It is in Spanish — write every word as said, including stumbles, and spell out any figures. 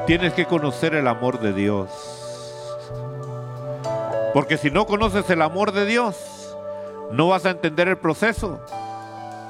tienes que conocer el amor de Dios. Porque si no conoces el amor de Dios, no vas a entender el proceso.